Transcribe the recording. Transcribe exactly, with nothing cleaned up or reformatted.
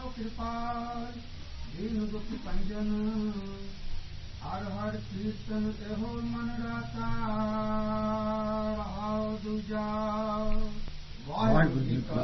कृपाल दीन दुख पंजन हर हर कीर्तन एहो मन राता रहाओ दूजा। वाहिगुरु जी का